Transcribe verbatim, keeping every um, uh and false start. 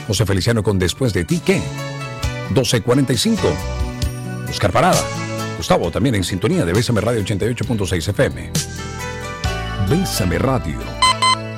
José Feliciano con Después de ti, ¿qué? doce cuarenta y cinco. Oscar Parada. Gustavo también en sintonía de Bésame Radio ochenta y ocho punto seis F M. Bésame Radio.